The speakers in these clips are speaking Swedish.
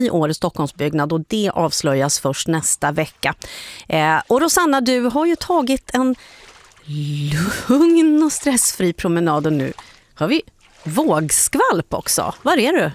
i årets Stockholmsbyggnad, och det avslöjas först nästa vecka. Och Rosanna, du har ju tagit en lugn och stressfri promenad, och nu har vi vågskvalp också. Var är du?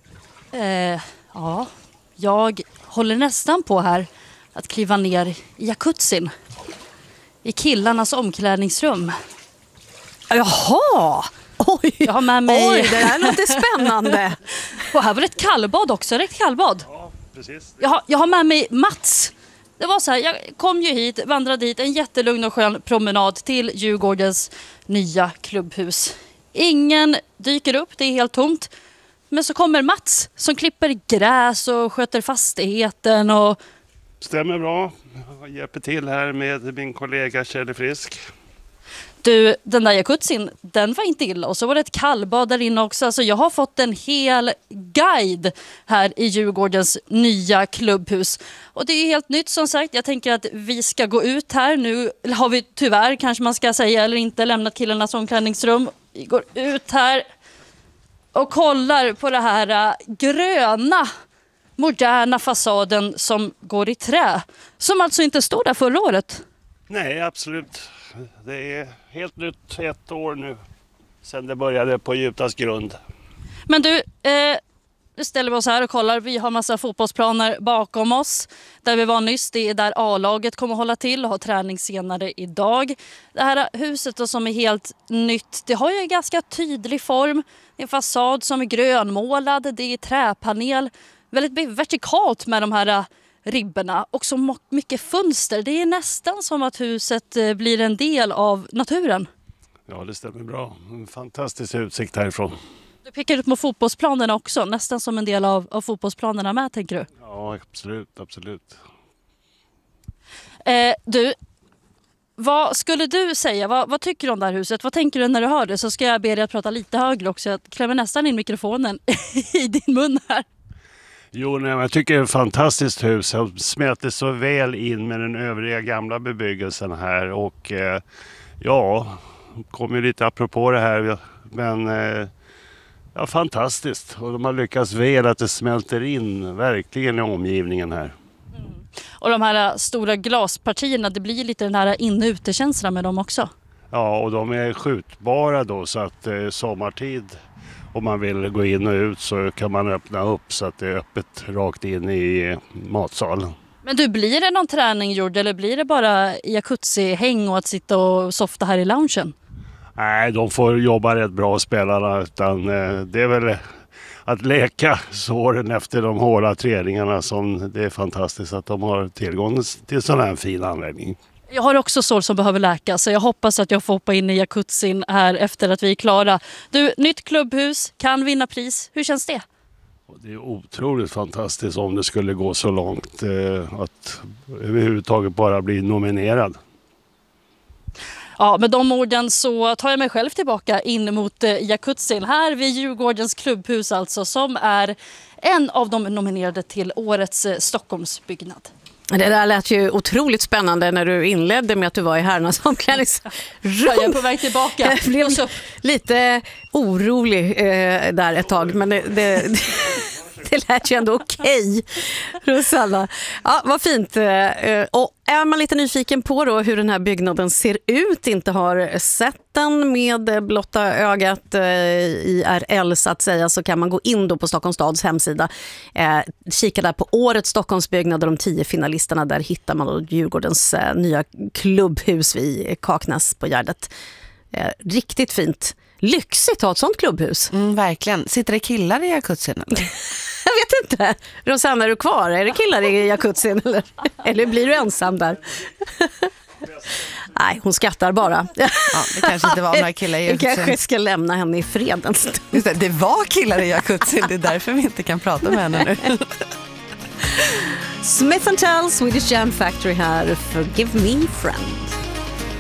Ja, jag håller nästan på här att kliva ner i jacuzzin i killarnas omklädningsrum. Jaha! Oj, jag har med mig... Oj, det här låter spännande. Och här var det ett kallbad också, rätt kallbad. Ja, precis. Jag har med mig Mats. Det var så här, jag kom ju hit, vandrade hit, en jättelugn och skön promenad till Djurgårdens nya klubbhus. Ingen dyker upp, det är helt tomt. Men så kommer Mats som klipper gräs och sköter fastigheten och... Stämmer bra. Jag hjälper till här med min kollega Kjell Frisk. Du, den där jacuzzin, den var inte illa. Och så var det ett kallbad där inne också. Alltså jag har fått en hel guide här i Djurgårdens nya klubbhus. Och det är helt nytt som sagt. Jag tänker att vi ska gå ut här. Nu har vi tyvärr, kanske man ska säga, eller inte, lämnat killarnas omklädningsrum. Vi går ut här och kollar på det här gröna, moderna fasaden som går i trä. Som alltså inte stod där förra året. Nej, absolut. Det är helt nytt, 1 år nu sedan det började på Jutas grund. Men du, nu ställer vi oss här och kollar. Vi har massa fotbollsplaner bakom oss. Där vi var nyss, det är där A-laget kommer hålla till och ha träning senare idag. Det här huset då, som är helt nytt, det har ju en ganska tydlig form. Det är en fasad som är grönmålad, det är träpanel. Väldigt vertikalt med de här ribborna och så mycket fönster. Det är nästan som att huset blir en del av naturen. Ja, det stämmer bra. En fantastisk utsikt härifrån. Du pekar ut mot fotbollsplanerna också, nästan som en del av fotbollsplanerna med, tänker du? Ja, absolut. Du, vad skulle du säga? Vad tycker du om det här huset? Vad tänker du när du hör det? Så ska jag be dig att prata lite högre också. Jag klämmer nästan in mikrofonen i din mun här. Jo, nej, jag tycker det är ett fantastiskt hus. Jag smälter så väl in med den övriga gamla bebyggelsen här. Och ja, kommer ju lite apropå det här. Men ja, fantastiskt. Och de har lyckats väl att det smälter in verkligen i omgivningen här. Mm. Och de här stora glaspartierna, det blir lite den här in-ute-känslan med dem också. Ja, och de är skjutbara då, så att sommartid, om man vill gå in och ut, så kan man öppna upp så att det är öppet rakt in i matsalen. Men du, blir det någon träning gjord eller blir det bara jacuzzi-häng och att sitta och softa här i loungen? Nej, de får jobba rätt bra, spelarna, utan det är väl att leka såren efter de hårda träningarna som det är fantastiskt att de har tillgång till sån här fin anläggning. Jag har också sår som behöver läkas, så jag hoppas att jag får hoppa in i jacuzzin här efter att vi är klara. Du, nytt klubbhus, kan vinna pris. Hur känns det? Det är otroligt fantastiskt om det skulle gå så långt att överhuvudtaget bara bli nominerad. Ja, med de orden så tar jag mig själv tillbaka in mot jacuzzin här vid Djurgårdens klubbhus alltså, som är en av de nominerade till årets Stockholmsbyggnad. Det där lät ju otroligt spännande när du inledde med att du var i herrarnas omklädningsrum. Jag är på väg tillbaka. Jag blev lite orolig där ett tag, men det lät ju ändå okej. Rosanna. Ja, vad fint. Och är man lite nyfiken på då hur den här byggnaden ser ut, inte har sett den med blotta ögat IRL så att säga, så kan man gå in då på Stockholms stads hemsida. Kika där på årets Stockholmsbyggnad och de 10 finalisterna. Där hittar man då Djurgårdens nya klubbhus vid Kaknäs på Gärdet. Riktigt fint. Lyxigt att ha ett sånt klubbhus. Verkligen. Sitter det killar i jacuzzin eller? Jag vet inte. Rosanna, är du kvar? Är det killar i jacuzzin eller blir du ensam där? Nej, hon skrattar bara. Ja, det kanske inte var några killar i jacuzzin. Vi kanske ska lämna henne i fred en stund. Just det var killar i jacuzzin. Det är därför vi inte kan prata med henne nu. Smith & Tell, Swedish Jam Factory här. Forgive me, friend.